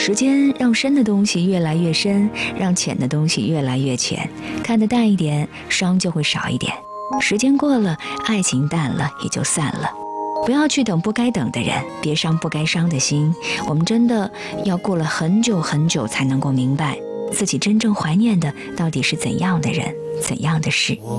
时间让深的东西越来越深，让浅的东西越来越浅，看得淡一点，伤就会少一点。时间过了，爱情淡了，也就散了。不要去等不该等的人，别伤不该伤的心。我们真的要过了很久很久才能够明白，自己真正怀念的到底是怎样的人，怎样的事。